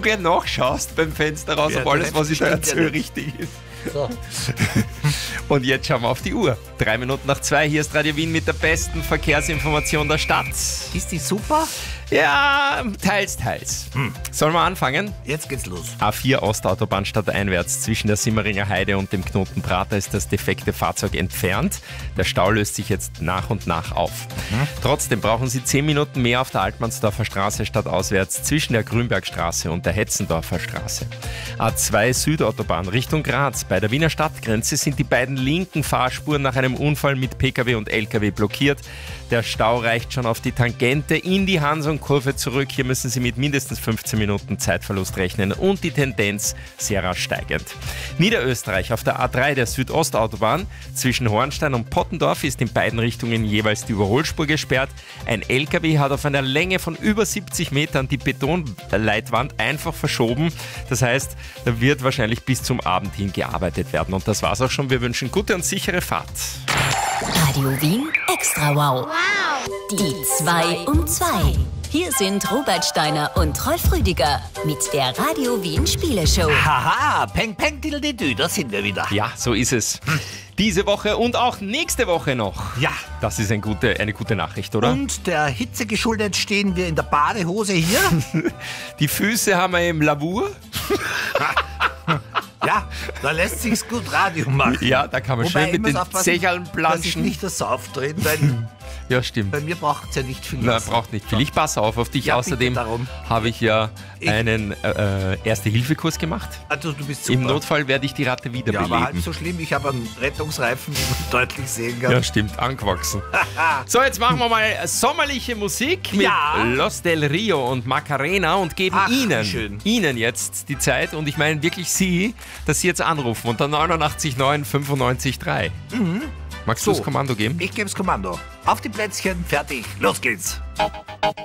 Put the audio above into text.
gleich nachschaust beim Fenster raus, ob alles, was ich da erzähle, richtig ist. So. Und jetzt schauen wir auf die Uhr. 2:03. Hier ist Radio Wien mit der besten Verkehrsinformation der Stadt. Ist die super? Ja, teils. Sollen wir anfangen? Jetzt geht's los. A4 Ostautobahn stadteinwärts. Zwischen der Simmeringer Heide und dem Knoten Prater ist das defekte Fahrzeug entfernt. Der Stau löst sich jetzt nach und nach auf. Trotzdem brauchen Sie 10 Minuten mehr auf der Altmannsdorfer Straße stadtauswärts zwischen der Grünbergstraße und der Hetzendorfer Straße. A2 Südautobahn Richtung Graz. Bei der Wiener Stadtgrenze sind die beiden linken Fahrspuren nach einem Unfall mit Pkw und Lkw blockiert. Der Stau reicht schon auf die Tangente in die Hans-und-Kurve zurück. Hier müssen Sie mit mindestens 15 Minuten Zeitverlust rechnen und die Tendenz sehr rasch steigend. Niederösterreich auf der A3 der Südostautobahn zwischen Hornstein und Pottendorf ist in beiden Richtungen jeweils die Überholspur gesperrt. Ein LKW hat auf einer Länge von über 70 Metern die Betonleitwand einfach verschoben. Das heißt, da wird wahrscheinlich bis zum Abend hin gearbeitet werden. Und das war's auch schon. Wir wünschen gute und sichere Fahrt. Radio Wien Extra Wow. Die 2 um 2. Hier sind Robert Steiner und Rolf Rüdiger mit der Radio Wien Spieleshow. Haha, peng, peng, diddle-dü, da sind wir wieder. Ja, so ist es. Diese Woche und auch nächste Woche noch. Ja. Das ist eine gute Nachricht, oder? Und der Hitze geschuldet stehen wir in der Badehose hier. Die Füße haben wir im Lavur. Ja, da lässt sich's gut Radio machen. Ja, da kann man Wobei, schön ich mit muss den aufpassen, Zecheln dass ich planschen. nicht das Sauf drin, weil Ja, stimmt. bei mir braucht es ja nicht viel Na, Wasser. braucht nicht viel. Ich passe auf dich. Ja, Außerdem bitte darum. habe ich ja einen Erste-Hilfe-Kurs gemacht. Also du bist super. Im Notfall werde ich die Ratte ja, wiederbeleben. aber halb so schlimm. Ich habe einen Rettungsreifen, wie man deutlich sehen kann. Ja, stimmt, angewachsen. So, jetzt machen wir mal sommerliche Musik mit Ja. Los del Rio und Macarena und geben Ach, schön. Ihnen jetzt die Zeit und ich meine wirklich Sie, dass Sie jetzt anrufen unter 89,9 95,3. Magst du das Kommando geben? Ich gebe das Kommando. Auf die Plätzchen, fertig, los geht's.